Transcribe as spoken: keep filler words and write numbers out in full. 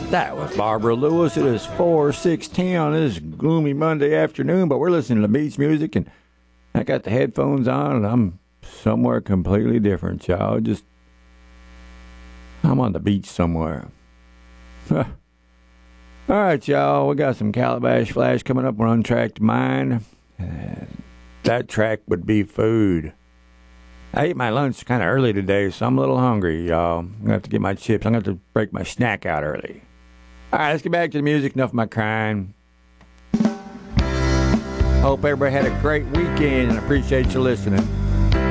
That was Barbara Lewis. It is four sixteen on this gloomy Monday afternoon, but we're listening to beach music, and I got the headphones on, and I'm somewhere completely different, y'all. Just, I'm on the beach somewhere. All right, y'all, we got some Calabash Flash coming up on Untracked Mind. And that track would be Food. I ate my lunch kind of early today, so I'm a little hungry, y'all. I'm going to have to get my chips. I'm going to have to break my snack out early. All right, let's get back to the music. Enough of my crying. Hope everybody had a great weekend and appreciate you listening.